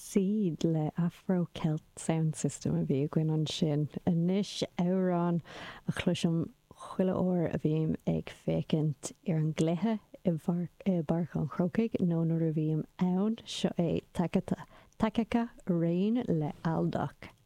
Seed le Afro-Celt Sound System a bhí gin an sin. Inis árán a chluisim chuile óir a bhím ag fécint ar an gluthe i barc an chrócaig nó nuair a bhím ann seo é takecha rain le Aldach.